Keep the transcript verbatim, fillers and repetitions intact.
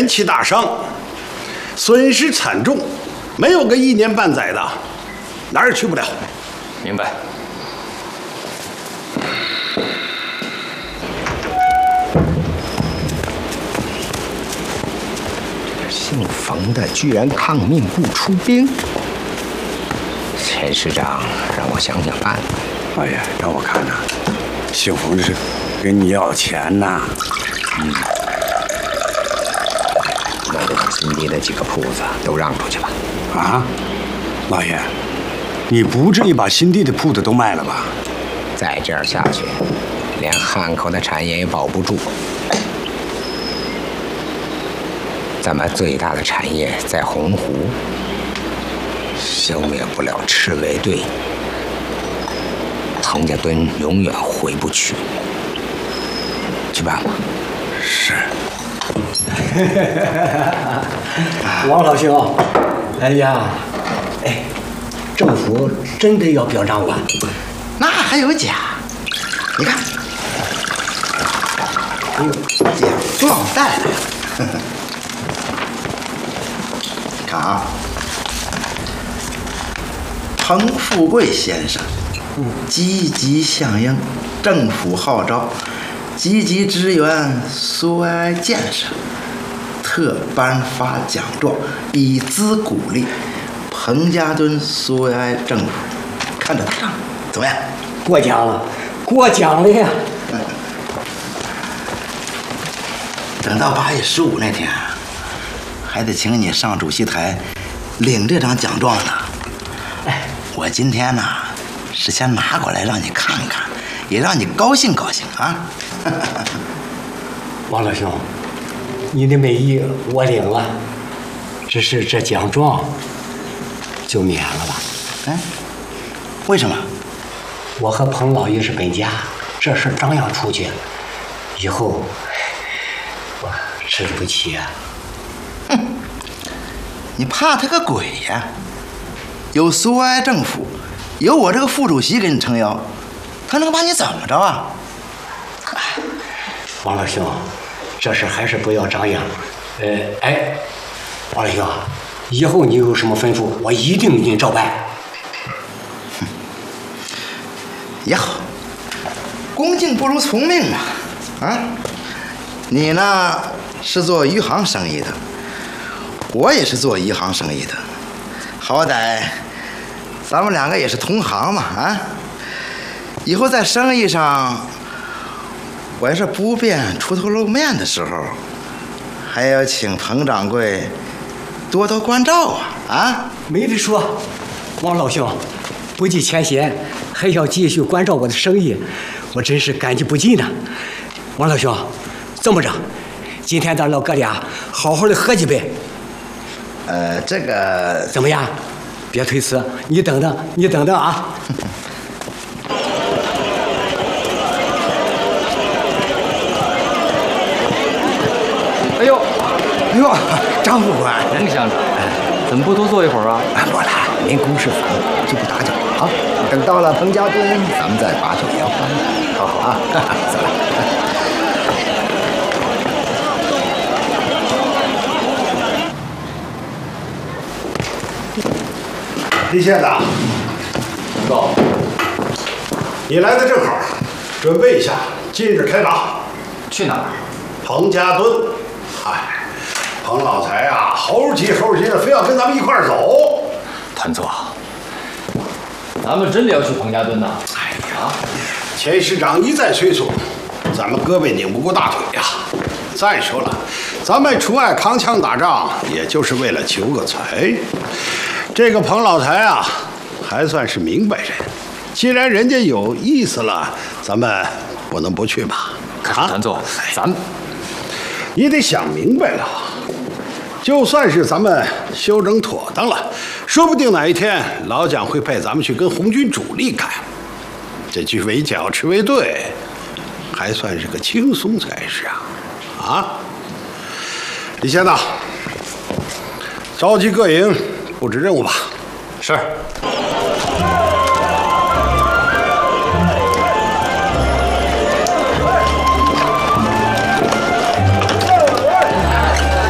元气大伤，损失惨重，没有个一年半载的，哪儿也去不了。 明白。 姓冯的居然抗命不出兵，陈师长让我想想办法。 哎呀，让我看呐，姓冯这是跟你要钱呐。 嗯，那就把新地的几个铺子都让出去吧。 啊，老爷，你不至于把新地的铺子都卖了吧？ 再这样下去，连汉口的产业也保不住。咱们最大的产业在洪湖，消灭不了赤卫队，彭家墩永远回不去。去办吧。 是。 王老兄，哎呀，哎，政府真的要表彰我？ 那还有假？你看，哎呦，奖状带来了。看啊，彭富贵先生积极响应政府号召，积极支援苏维埃建设，特颁发奖状以资鼓励彭家墩苏维埃政府，看得上，怎么样？ 过奖了，过奖了呀！ 等到八月十五那天，还得请你上主席台领这张奖状呢。哎，我今天呢是先拿过来让你看看，也让你高兴高兴啊。 王老兄，你的美意我领了，只是这奖状就免了吧。 哎，为什么？ 我和彭老爷是本家，这事张扬出去，以后我吃不起啊。 哼，你怕他个鬼呀！有苏维埃政府，有我这个副主席给你撑腰，他能把你怎么着啊？ 王老兄，这事还是不要张扬。呃，哎，王老兄，以后你有什么吩咐，我一定给你照办。 也好，恭敬不如从命嘛。啊，你呢是做余杭生意的，我也是做余杭生意的，好歹咱们两个也是同行嘛。啊，以后在生意上，我要是不便出头露面的时候，还要请彭掌柜多多关照啊！啊， 没得说，王老兄，不计前嫌，还要继续关照我的生意，我真是感激不尽呐。王老兄，这么着，今天咱老哥俩好好的喝几杯。 呃，这个怎么样？别推辞，你等等，你等等啊。 哎呦， 哎呦，张副官， 彭乡长，怎么不多坐一会儿啊？ 不来，您公事繁忙，就不打搅了啊。等到了彭家墩，咱们再把酒言欢。好好啊，走了。 李县长， 到， 你来的正好，准备一下，今日开拔。 去哪儿？ 彭家墩。哎，彭老财啊，猴急猴急的，非要跟咱们一块儿走。 团座，咱们真的要去彭家墩呐？ 哎呀，钱师长一再催促，咱们胳膊拧不过大腿呀。再说了，咱们出外扛枪打仗，也就是为了求个财。这个彭老财啊，还算是明白人。既然人家有意思了，咱们不能不去吧？ 啊，团座，咱们你得想明白了。就算是咱们修整妥当了，说不定哪一天老蒋会派咱们去跟红军主力干。这去围剿赤卫队，还算是个轻松差事啊！啊，李县长，召集各营布置任务吧。 是。